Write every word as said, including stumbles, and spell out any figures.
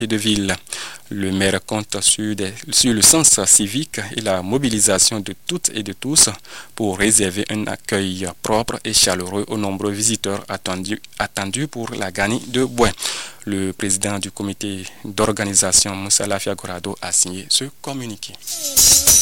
de ville. Le maire compte sur, des, sur le sens civique et la mobilisation de toutes et de tous pour réserver un accueil propre et chaleureux aux nombreux visiteurs attendus, attendus pour la Gani de Bouin. Le président du comité d'organisation, Moussa Lafia Gorado, a signé ce communiqué.